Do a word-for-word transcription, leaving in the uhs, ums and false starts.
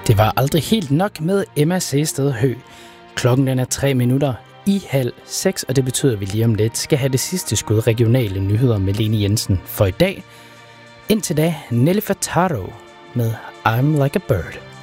Det var aldrig helt nok med Emma Sehsted Høgh. Klokken den er tre minutter i halv seks, og det betyder, at vi lige om lidt skal have det sidste skud regionale nyheder med Lene Jensen for i dag. Indtil da, Nelly Furtado med I'm Like a Bird.